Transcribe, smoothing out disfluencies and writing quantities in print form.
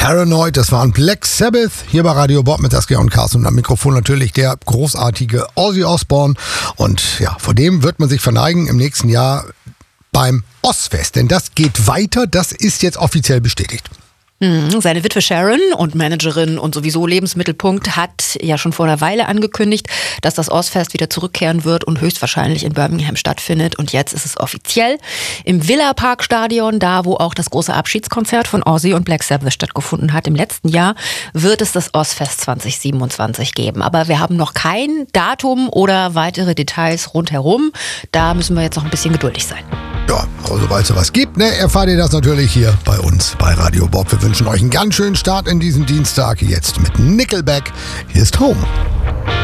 Paranoid, das waren Black Sabbath, hier bei Radio Bob mit Saskia und Carsten und am Mikrofon natürlich der großartige Ozzy Osbourne. Und ja, vor dem wird man sich verneigen im nächsten Jahr beim Ozzfest, denn das geht weiter, das ist jetzt offiziell bestätigt. Seine Witwe Sharon und Managerin und sowieso Lebensmittelpunkt hat ja schon vor einer Weile angekündigt, dass das Ozzfest wieder zurückkehren wird und höchstwahrscheinlich in Birmingham stattfindet. Und jetzt ist es offiziell im Villa Park Stadion, da wo auch das große Abschiedskonzert von Ozzy und Black Sabbath stattgefunden hat. Im letzten Jahr wird es das Ozzfest 2027 geben. Aber wir haben noch kein Datum oder weitere Details rundherum. Da müssen wir jetzt noch ein bisschen geduldig sein. Ja, aber sobald es was gibt, erfahrt ihr das natürlich hier bei uns bei Radio Bob. Wir wünschen euch einen ganz schönen Start in diesen Dienstag. Jetzt mit Nickelback. Hier ist Home.